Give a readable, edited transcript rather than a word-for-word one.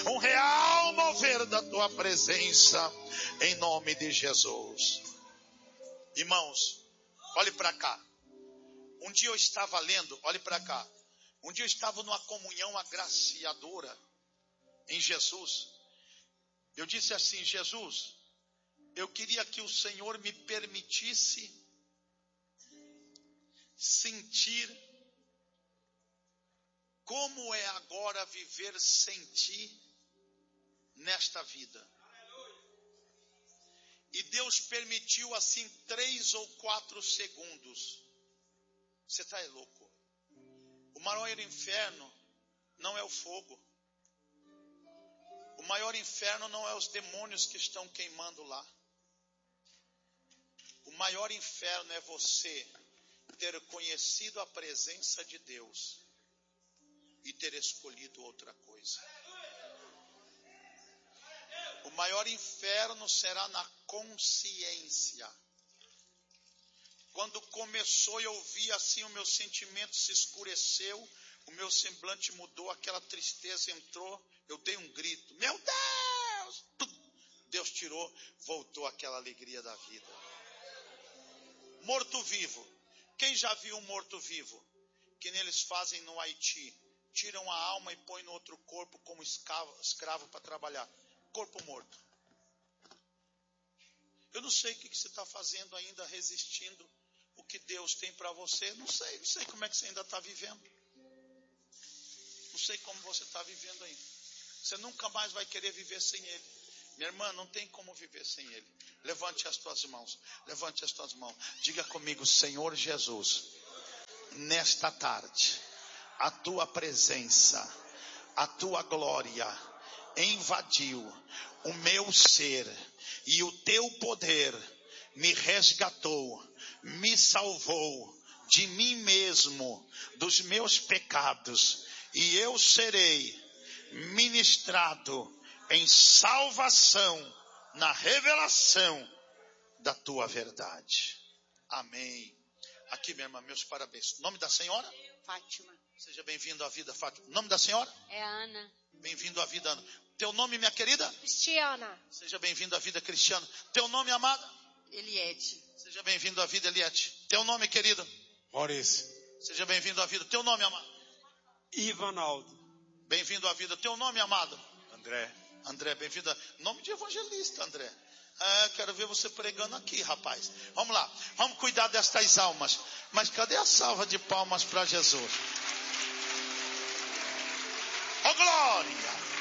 um real mover da tua presença, em nome de Jesus. Irmãos, olhe para cá. Um dia eu estava lendo, olhe para cá. Um dia eu estava numa comunhão agraciadora em Jesus. Eu disse assim: Jesus, eu queria que o Senhor me permitisse sentir como é agora viver sem ti nesta vida. E Deus permitiu assim 3 ou 4 segundos. Você está louco? O maior inferno não é o fogo. O maior inferno não é os demônios que estão queimando lá. O maior inferno é você ter conhecido a presença de Deus e ter escolhido outra coisa. O maior inferno será na consciência. Quando começou e eu vi assim, o meu sentimento se escureceu, o meu semblante mudou, aquela tristeza entrou, eu dei um grito: meu Deus! Deus tirou, voltou aquela alegria da vida. Morto-vivo. Quem já viu um morto-vivo? Que neles fazem no Haiti. Tiram a alma e põem no outro corpo como escravo para trabalhar. Corpo morto. Eu não sei o que você está fazendo ainda, resistindo o que Deus tem para você. Não sei como é que você ainda está vivendo. Não sei como você está vivendo ainda. Você nunca mais vai querer viver sem Ele. Minha irmã, não tem como viver sem Ele. Levante as tuas mãos. Levante as tuas mãos. Diga comigo: Senhor Jesus, nesta tarde, a tua presença, a tua glória invadiu o meu ser e o teu poder me resgatou, me salvou de mim mesmo, dos meus pecados, e eu serei ministrado em salvação, na revelação da tua verdade. Amém. Aqui, minha irmã, meus parabéns. Nome da senhora? Fátima. Seja bem-vindo à vida, Fátima. Nome da senhora? É Ana. Bem-vindo à vida, Ana. Teu nome, minha querida? Cristiana. Seja bem-vindo à vida, Cristiano. Teu nome, amada? Eliette. Seja bem-vindo à vida, Eliette. Teu nome, querido? Maurício. Seja bem-vindo à vida. Teu nome, amado? Ivanaldo. Bem-vindo à vida. Teu nome, amado? André. André, bem-vindo. Nome de evangelista, André. Quero ver você pregando aqui, rapaz. Vamos lá. Vamos cuidar destas almas. Mas cadê a salva de palmas para Jesus? Oh, glória!